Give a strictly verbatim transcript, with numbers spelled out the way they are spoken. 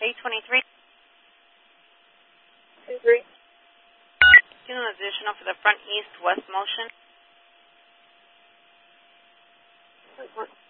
eight twenty-three. two three. Doing an additional for the front east-west motion. Wait, what?